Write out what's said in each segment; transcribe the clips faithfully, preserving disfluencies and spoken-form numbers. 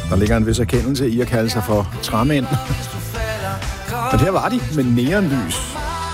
Der ligger en vis erkendelse i at kalde sig for træmænd. Og der var de med neonlys.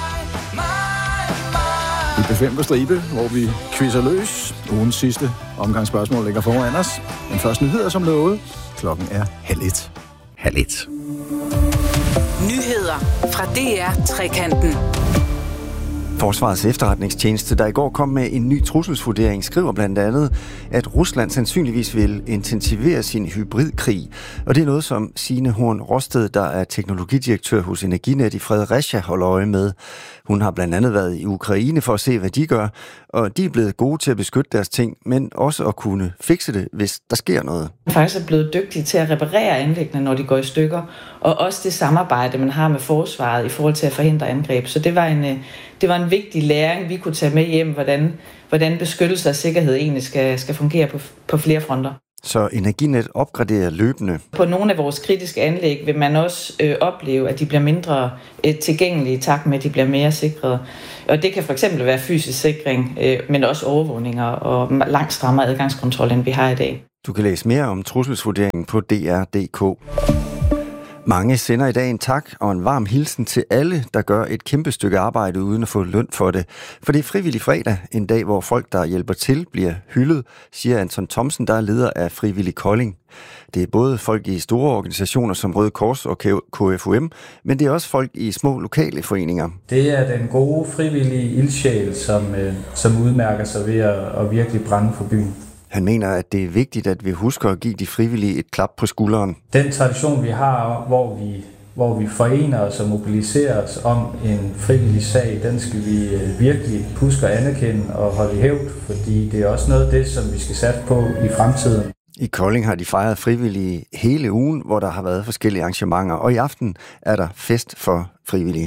I B fem på stribe, hvor vi quizzer løs. Ugens sidste omgangsspørgsmål ligger foran os. Den første nyheder som lovet. Klokken er halv et. Halv et. Nyheder fra D R Trekanten. Forsvarets efterretningstjeneste, der i går kom med en ny trusselsvurdering, skriver blandt andet, at Rusland sandsynligvis vil intensivere sin hybridkrig. Og det er noget, som Signe Horn Rosted, der er teknologidirektør hos Energinet i Fredericia, holder øje med. Hun har blandt andet været i Ukraine for at se, hvad de gør, og de er blevet gode til at beskytte deres ting, men også at kunne fikse det, hvis der sker noget. Faktisk er blevet dygtige til at reparere anlæggene, når de går i stykker, og også det samarbejde, man har med forsvaret i forhold til at forhindre angreb. Så det var en, det var en vigtig læring, vi kunne tage med hjem, hvordan, hvordan beskyttelse og sikkerhed egentlig skal, skal fungere på, på flere fronter. Så Energinet opgraderer løbende. På nogle af vores kritiske anlæg vil man også øh, opleve, at de bliver mindre øh, tilgængelige i takt med, at de bliver mere sikrede. Og det kan fx være fysisk sikring, øh, men også overvågninger og langt strammere adgangskontrol, end vi har i dag. Du kan læse mere om trusselsvurderingen på D R punktum d k. Mange sender i dag en tak og en varm hilsen til alle, der gør et kæmpe stykke arbejde uden at få løn for det. For det er frivillig fredag, en dag, hvor folk, der hjælper til, bliver hyldet, siger Anton Thomsen, der er leder af Frivillig Kolding. Det er både folk i store organisationer som Røde Kors og K F U M, men det er også folk i små lokale foreninger. Det er den gode frivillige ildsjæl, som, som udmærker sig ved at, at virkelig brænde for byen. Han mener, at det er vigtigt, at vi husker at give de frivillige et klap på skulderen. Den tradition, vi har, hvor vi, hvor vi forener os og mobiliserer os om en frivillig sag, den skal vi virkelig huske at anerkende og holde i hævd, fordi det er også noget af det, som vi skal satse på i fremtiden. I Kolding har de fejret frivillige hele ugen, hvor der har været forskellige arrangementer, og i aften er der fest for frivillige.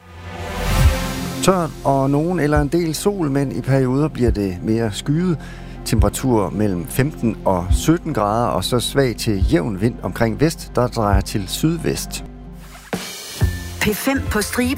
Tørt og nogen eller en del sol, men i perioder bliver det mere skyet. Temperatur mellem femten og sytten grader, og så svag til jævn vind omkring vest, der drejer til sydvest. P fem på stribe.